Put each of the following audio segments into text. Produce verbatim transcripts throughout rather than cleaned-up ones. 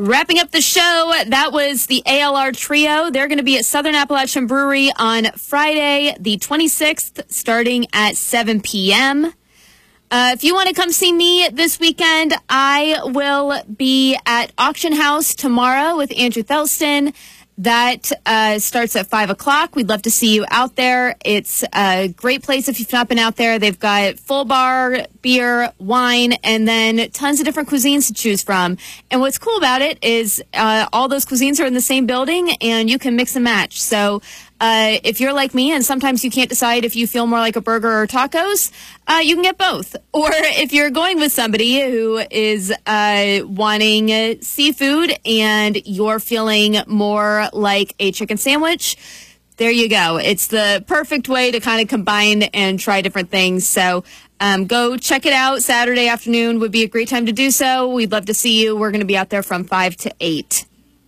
Wrapping up the show, that was the A L R Trio. They're going to be at Southern Appalachian Brewery on Friday, the twenty-sixth, starting at seven p.m. Uh, if you want to come see me this weekend, I will be at Auction House tomorrow with Andrew Thelston. That uh, starts at five o'clock. We'd love to see you out there. It's a great place if you've not been out there. They've got full bar, beer, wine, and then tons of different cuisines to choose from. And what's cool about it is uh, all those cuisines are in the same building, and you can mix and match. So uh, if you're like me and sometimes you can't decide if you feel more like a burger or tacos, uh, you can get both. Or if you're going with somebody who is uh, wanting uh, seafood and you're feeling more like a chicken sandwich, there you go. It's the perfect way to kind of combine and try different things. So um, go check it out. Saturday afternoon would be a great time to do so. We'd love to see you. We're going to be out there from five to eight.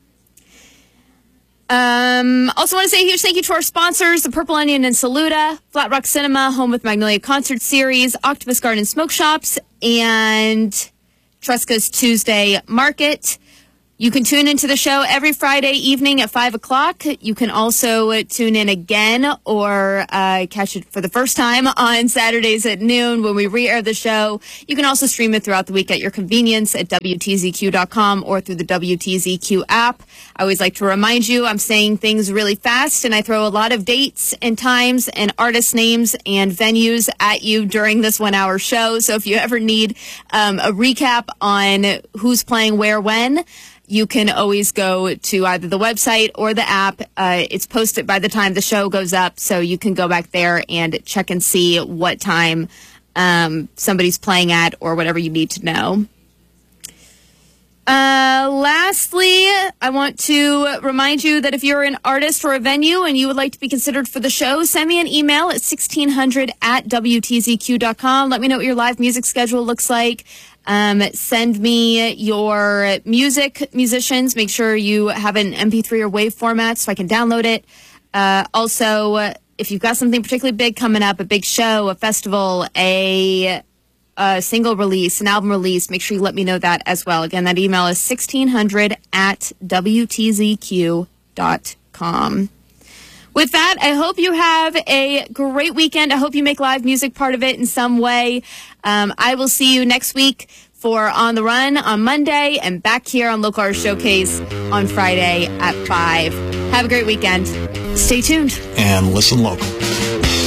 Um, also want to say a huge thank you to our sponsors, the Purple Onion and Saluda, Flat Rock Cinema, Home with Magnolia Concert Series, Octopus Garden Smoke Shops, and Tresca's Tuesday Market. You can tune into the show every Friday evening at five o'clock. You can also tune in again or uh, catch it for the first time on Saturdays at noon when we re-air the show. You can also stream it throughout the week at your convenience at W T Z Q dot com or through the W T Z Q app. I always like to remind you I'm saying things really fast, and I throw a lot of dates and times and artist names and venues at you during this one-hour show. So if you ever need um, a recap on who's playing where when, you can always go to either the website or the app. Uh, it's posted by the time the show goes up, so you can go back there and check and see what time um, somebody's playing at or whatever you need to know. Uh, lastly, I want to remind you that if you're an artist or a venue and you would like to be considered for the show, send me an email at sixteen hundred at W T Z Q dot com. Let me know what your live music schedule looks like. Um, send me your music, musicians. Make sure you have an M P three or WAV format so I can download it. Uh, also, if you've got something particularly big coming up, a big show, a festival, a, a single release, an album release, make sure you let me know that as well. Again, that email is sixteen hundred at W T Z Q dot com. With that, I hope you have a great weekend. I hope you make live music part of it in some way. Um, I will see you next week for On the Run on Monday and back here on Local Artist Showcase on Friday at five. Have a great weekend. Stay tuned. And listen local.